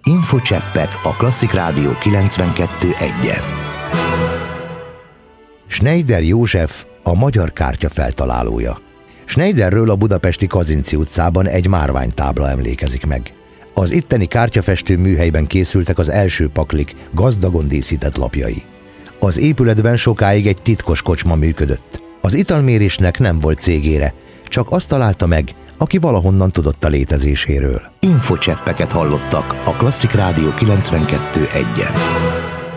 Infocseppek a Klasszik Rádió 92.1-en. Schneider József a magyar kártya feltalálója. Schneiderről a budapesti Kazinczy utcában egy márványtábla emlékezik meg. Az itteni kártyafestő műhelyben készültek az első paklik gazdagon díszített lapjai. Az épületben sokáig egy titkos kocsma működött. Az italmérésnek nem volt cégére, csak azt találta meg, aki valahonnan tudott a létezéséről. Infocseppeket hallottak a Klasszik Rádió 92.1-en.